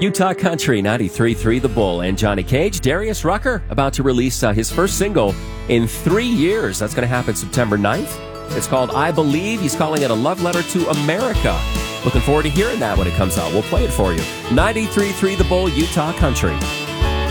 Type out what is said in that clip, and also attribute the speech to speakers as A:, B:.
A: Utah Country 93.3 The Bull and Johnny Cage. Darius Rucker about to release his first single in 3 years. That's going to happen September 9th. It's called I Believe. He's calling it a love letter to America. Looking forward to hearing that when it comes out. We'll play it for you. 93.3 The Bull, Utah Country.